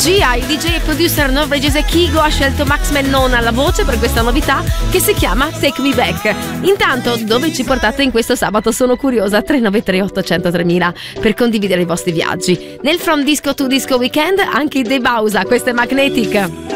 regia, il DJ e producer norvegese Kygo ha scelto Max Mennon alla voce per questa novità che si chiama Take Me Back. Intanto, dove ci portate in questo sabato? Sono curiosa. 393 800 3000 per condividere i vostri viaggi. Nel From Disco to Disco Weekend anche i De Bausa, questo è Magnetic.